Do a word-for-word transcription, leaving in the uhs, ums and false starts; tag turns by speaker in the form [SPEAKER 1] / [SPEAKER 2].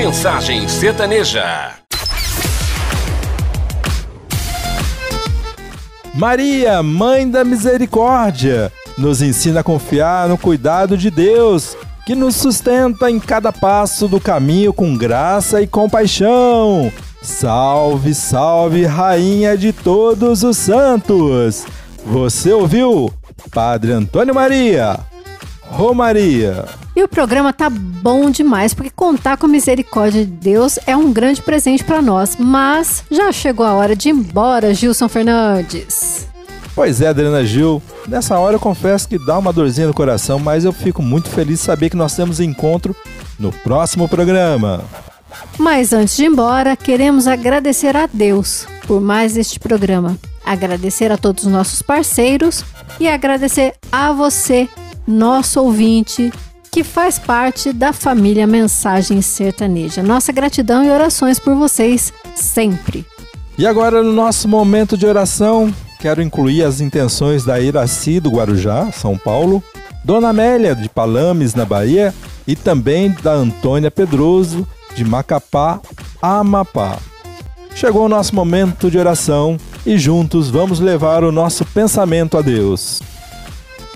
[SPEAKER 1] Mensagem Sertaneja.
[SPEAKER 2] Maria, Mãe da Misericórdia, nos ensina a confiar no cuidado de Deus, que nos sustenta em cada passo do caminho com graça e compaixão. Salve, salve, Rainha de todos os santos! Você ouviu? Padre Antônio Maria, Romaria.
[SPEAKER 3] E o programa tá bom demais, porque contar com a misericórdia de Deus é um grande presente para nós. Mas já chegou a hora de ir embora, Gilson Fernandes.
[SPEAKER 2] Pois é, Adriana Gil, nessa hora eu confesso que dá uma dorzinha no coração, mas eu fico muito feliz de saber que nós temos encontro no próximo programa.
[SPEAKER 3] Mas antes de ir embora, queremos agradecer a Deus por mais este programa. Agradecer a todos os nossos parceiros e agradecer a você, nosso ouvinte, que faz parte da família Mensagem Sertaneja. Nossa gratidão e orações por vocês sempre.
[SPEAKER 2] E agora, no nosso momento de oração, quero incluir as intenções da Iraci do Guarujá, São Paulo, Dona Amélia de Palames, na Bahia, e também da Antônia Pedroso de Macapá, Amapá. Chegou o nosso momento de oração e juntos vamos levar o nosso pensamento a Deus.